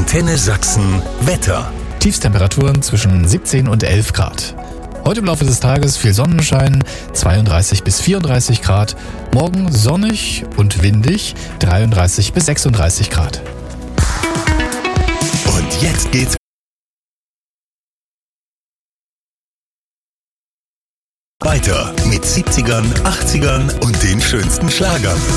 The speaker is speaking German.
Antenne Sachsen Wetter. Tiefstemperaturen zwischen 17 und 11 Grad. Heute im Laufe des Tages viel Sonnenschein, 32 bis 34 Grad. Morgen sonnig und windig, 33 bis 36 Grad. Und jetzt geht's weiter mit 70ern, 80ern und den schönsten Schlagern.